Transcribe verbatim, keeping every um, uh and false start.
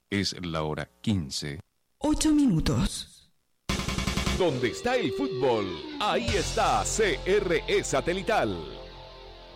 Es la hora quince. Ocho minutos. Donde está el fútbol, ahí está C R E Satelital.